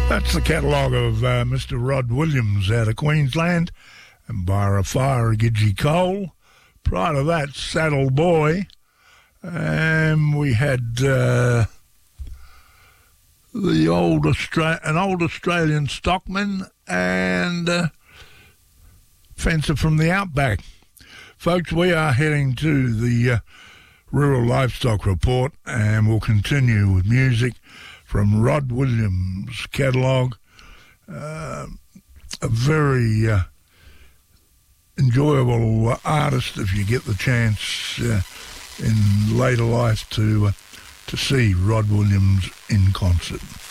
That's the catalogue of Mr. Rod Williams out of Queensland and Byra Fire, Gidgee Cole. Prior to that, Saddle Boy. And we had an old Australian stockman and fencer from the outback. Folks, we are heading to the Rural Livestock Report, and we'll continue with music from Rod Williams' catalogue. A very enjoyable artist if you get the chance in later life to see Rod Williams in concert.